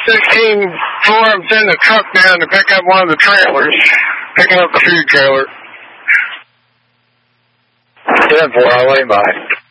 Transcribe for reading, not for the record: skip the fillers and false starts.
16 Forums in the truck down to pick up one of the trailers, picking up the food trailer. 10-4, I'll lay by.